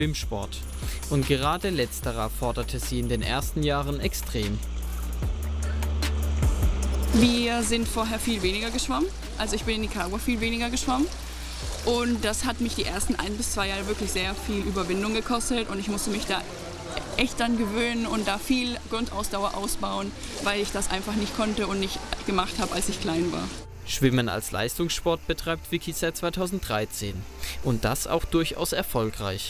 Schwimmsport. Und gerade letzterer forderte sie in den ersten Jahren extrem. Wir sind vorher viel weniger geschwommen. Also ich bin in Nicaragua viel weniger geschwommen. Und das hat mich die ersten 1 bis 2 Jahre wirklich sehr viel Überwindung gekostet. Und ich musste mich da echt dann gewöhnen und da viel Grundausdauer ausbauen, weil ich das einfach nicht konnte und nicht gemacht habe, als ich klein war. Schwimmen als Leistungssport betreibt Vicky seit 2013. Und das auch durchaus erfolgreich.